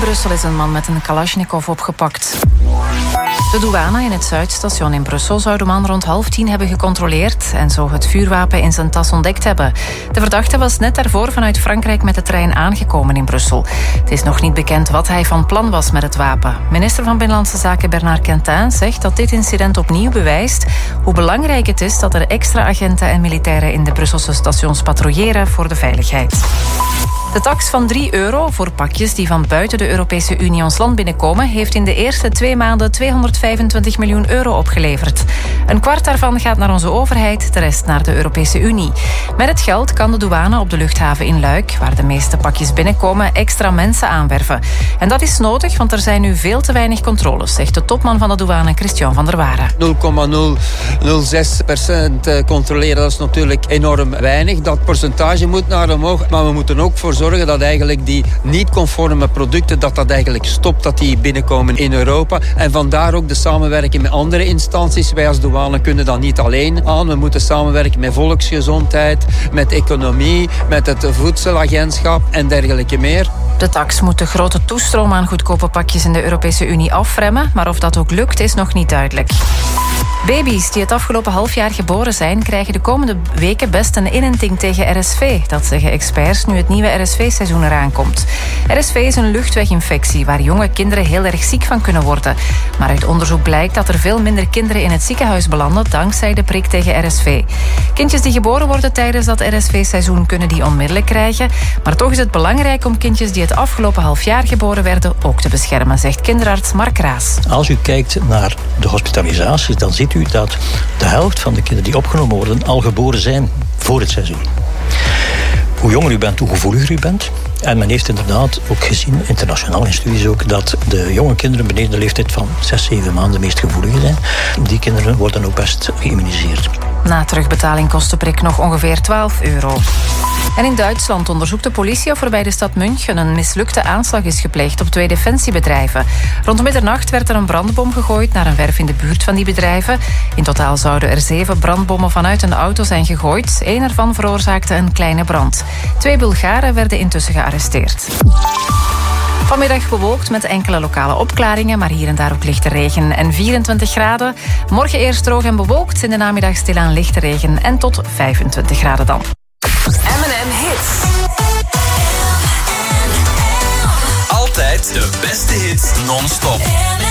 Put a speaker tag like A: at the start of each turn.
A: Brussel is een man met een Kalashnikov opgepakt. De douane in het Zuidstation in Brussel zou de man rond 9:30 hebben gecontroleerd en zo het vuurwapen in zijn tas ontdekt hebben. De verdachte was net daarvoor vanuit Frankrijk met de trein aangekomen in Brussel. Het is nog niet bekend wat hij van plan was met het wapen. Minister van Binnenlandse Zaken Bernard Quentin zegt dat dit incident opnieuw bewijst hoe belangrijk het is dat er extra agenten en militairen in de Brusselse stations patrouilleren voor de veiligheid. De tax van €3 voor pakjes die van buiten de Europese Unie ons land binnenkomen heeft in de eerste 2 maanden €225 miljoen opgeleverd. Een kwart daarvan gaat naar onze overheid, de rest naar de Europese Unie. Met het geld kan de douane op de luchthaven in Luik, waar de meeste pakjes binnenkomen, extra mensen aanwerven. En dat is nodig, want er zijn nu veel te weinig controles, zegt de topman van de douane Christian van der Waren.
B: 0,006% controleren, dat is natuurlijk enorm weinig. Dat percentage moet naar omhoog, maar we moeten ook voor zorgen dat eigenlijk die niet-conforme producten, dat eigenlijk stopt, dat die binnenkomen in Europa. En vandaar ook de samenwerking met andere instanties. Wij als douane kunnen dat niet alleen aan. We moeten samenwerken met volksgezondheid, met economie, met het voedselagentschap en dergelijke meer.
A: De tax moet de grote toestroom aan goedkope pakjes in de Europese Unie afremmen, maar of dat ook lukt is nog niet duidelijk. Baby's die het afgelopen halfjaar geboren zijn, krijgen de komende weken best een inenting tegen RSV. Dat zeggen experts nu het nieuwe RSV-seizoen eraan komt. RSV is een luchtweginfectie waar jonge kinderen heel erg ziek van kunnen worden. Maar uit onderzoek blijkt dat er veel minder kinderen in het ziekenhuis belanden dankzij de prik tegen RSV. Kindjes die geboren worden tijdens dat RSV-seizoen kunnen die onmiddellijk krijgen. Maar toch is het belangrijk om kindjes die het afgelopen halfjaar geboren werden ook te beschermen, zegt kinderarts Mark Raas.
C: Als u kijkt naar de hospitalisaties, dan ziet u dat de helft van de kinderen die opgenomen worden al geboren zijn voor het seizoen. Hoe jonger u bent, hoe gevoeliger u bent. En men heeft inderdaad ook gezien, internationaal in studies ook, dat de jonge kinderen beneden de leeftijd van 6-7 maanden de meest gevoelige zijn. Die kinderen worden ook best geïmmuniseerd.
A: Na terugbetaling kost de prik nog ongeveer €12. En in Duitsland onderzoekt de politie of er bij de stad München een mislukte aanslag is gepleegd op 2 defensiebedrijven. Rond middernacht werd er een brandbom gegooid naar een werf in de buurt van die bedrijven. In totaal zouden er 7 brandbommen vanuit een auto zijn gegooid. 1 ervan veroorzaakte een kleine brand. 2 Bulgaren werden intussen gearresteerd. Vanmiddag bewolkt met enkele lokale opklaringen, maar hier en daar ook lichte regen en 24 graden. Morgen eerst droog en bewolkt, in de namiddag stilaan lichte regen en tot 25 graden dan.
D: M&M Hits. Altijd de beste hits non-stop.